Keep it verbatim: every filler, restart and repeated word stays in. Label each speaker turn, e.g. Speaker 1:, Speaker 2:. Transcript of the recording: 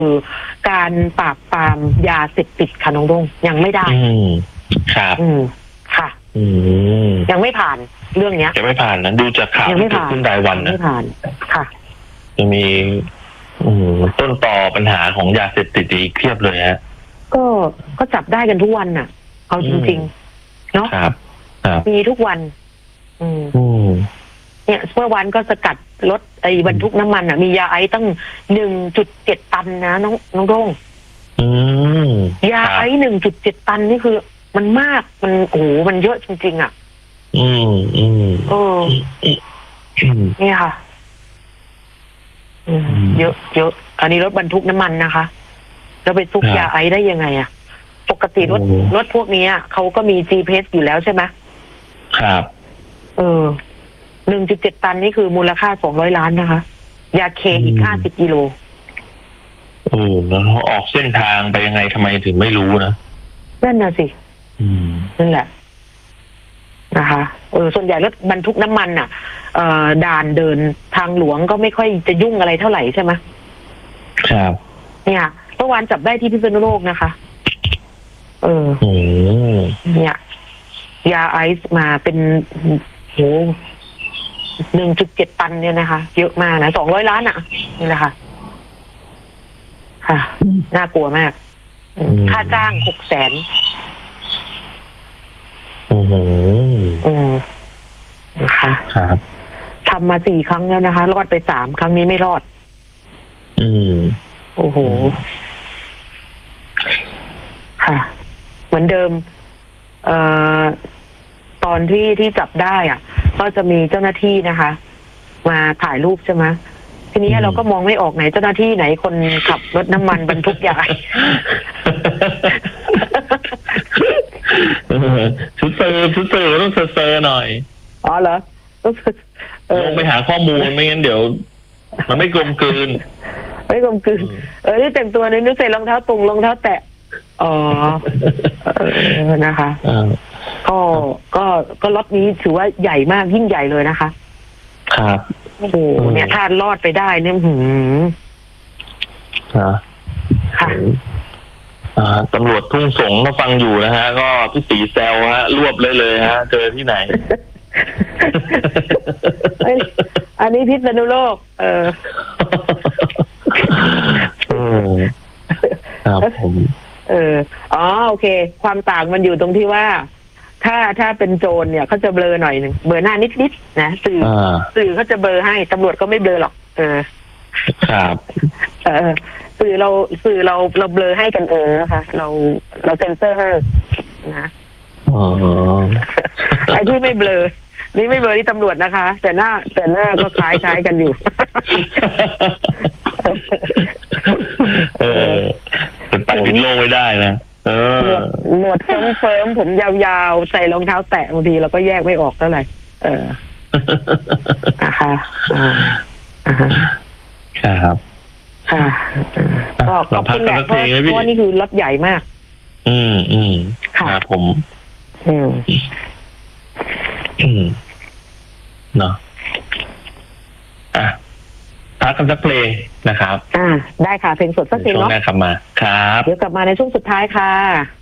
Speaker 1: คือการปราบปรามยาเสพติดค่ะน้องดงยังไม่ได้
Speaker 2: อืมครับ
Speaker 1: อืมค่ะ
Speaker 2: อืม
Speaker 1: ยังไม่ผ่านเรื่องเนี้ย
Speaker 2: ยังไม่ผ่านนะดูจากข่าวที่เกิดขึ้นรายวันนะ
Speaker 1: ไม่ผ่านค่ะ
Speaker 2: จะมีอืมต้นตอปัญหาของยาเสพติดอีกเพียบเลยฮะ
Speaker 1: ก็ก็จับได้กันทุกวันน่ะเอาจริงๆเนาะ
Speaker 2: ครับครับ
Speaker 1: มีทุกวัน อืม
Speaker 2: อืม
Speaker 1: เนี่ยเมื่อวานก็สกัดรถไอ้บรรทุกน้ำมันอ่ะมียาไอซ์ตั้งหนึ่งจุดเจ็ดตันนะน้องน้องโด่ง
Speaker 2: อืม
Speaker 1: ยาไอซ์หนึ่งจุดเจ็ดตันนี่คือมันมากมันโอ้โหมันเยอะจริงๆอ่ะ
Speaker 2: อืมอืม
Speaker 1: เออนี่ค่ะเยอะเยอะอันนี้รถบรรทุกน้ำมันนะคะแล้วไปซุกยาไอซ์ได้ยังไงอ่ะปกติรถรถพวกนี้เขาก็มี จี พี เอส อยู่แล้วใช่ไหม
Speaker 2: ครับ
Speaker 1: เออหนึ่งจุดเจ็ดตันนี่คือมูลค่าสองร้อยล้านนะคะยาเคอีกห้าสิบกิโล
Speaker 2: โอ้แล้วออกเส้นทางไปยังไงทำไมถึงไม่รู้นะ
Speaker 1: นั่นน่ะสินั่นแหละนะคะเออส่วนใหญ่รถบรรทุกน้ำมันอ่ะเอ่อด่านเดินทางหลวงก็ไม่ค่อยจะยุ่งอะไรเท่าไหร่ใช่ไหม
Speaker 2: ครับ
Speaker 1: เนี่ยเมื่อวานจับได้ที่พิษณุโลกนะคะเออเนี่ยยาไอซ์มาเป็นโหหนึ่งจุดเจ็ดตันเนี่ยนะคะเยอะมากนะสองร้อยล้านอ่ะนี่แหละค่ะค่ะน่ากลัวมากค่าจ้างหกแสน
Speaker 2: อืม
Speaker 1: อืมนะคะ
Speaker 2: ครับ
Speaker 1: ทำมาสี่ครั้งแล้วนะคะรอดไปสามครั้งนี้ไม่รอด
Speaker 2: อืม
Speaker 1: โอ้โหค่ะเหมือนเดิมเอ่อตอนที่ที่จับได้อ่ะก็จะมีเจ้าหน้าที่นะคะมาถ่ายรูปใช่ไหมทีนี้เราก็มองไม่ออกไหนเจ้าหน้าที่ไหนคนขับรถน้ำมันบรรทุกยา
Speaker 2: ชุดเซอร์ชุดเซอร์ต้องเซอร์เซอร์หน่อย
Speaker 1: อ๋อเหรอ
Speaker 2: ลงไปหาข้อมูลไม่งั้นเดี๋ยวมันไม่กลมกลืน
Speaker 1: ไม่กลมกลืนเออที่แต่งตัวนึกนึกใส่รองเท้าตุงรองเท้าแตะอ๋อเออนะคะก็ก็ก็ล็อตนี้ถือว่าใหญ่มากยิ่งใหญ่เลยนะคะ
Speaker 2: ครับ
Speaker 1: โอ้โหเนี่ยถ้ารอดไปได้เนี่ยหืม
Speaker 2: ค่ะอ่าตำรวจทุ่งสงก็ฟังอยู่นะฮะก็พี่สีแซวฮะรวบเลยเลยฮะเจอที่ไหน
Speaker 1: อันนี้พิษณุโลกเออ
Speaker 2: ครับผม
Speaker 1: เอออ๋อโอเคความต่างมันอยู่ตรงที่ว่าถ้าถ้าเป็นโจรเนี่ยเขาจะเบลอหน่อยหนึ่งเบลอหน้านิดๆนะสื่อสื่อเขาจะเบลอให้ตำรวจก็ไม่เบลอหรอกเออ
Speaker 2: ครับ
Speaker 1: เออสื่อเราสื่อเราเราเบลอให้กันเองนะคะเราเราเซ็นเซอร์ให้นะ
Speaker 2: อ๋อ
Speaker 1: ไอ้ที่ไม่เบลอนี่ไม่เบลอที่ตำรวจนะคะแต่หน้าแต่หน้าก็คล้ายคล้ายกันอยู่
Speaker 2: เออเป็นปัดปิดโลกไม่ได้นะเออ
Speaker 1: หนวดเฟิร์มเฟิร์มผมยาวๆใส่รองเท้าแตะบางทีเราก็แยกไม่ออกเท่าไหร่เออนะคะอ่า
Speaker 2: ครับ
Speaker 1: ค่ะก็ขอบคุณแหละเพราะว่านี่คือรถใหญ่มาก
Speaker 2: อืมอืมครับผม
Speaker 1: อืม
Speaker 2: อืมเนาะอ่ะพักกันสักเพลงนะครับ
Speaker 1: อ่าได้ค่ะเพลงสดสักเพลงเนาะ
Speaker 2: ช่วงหน้ากลับมาครับ
Speaker 1: เดี๋ยวกลับมาในช่วงสุดท้ายค่ะ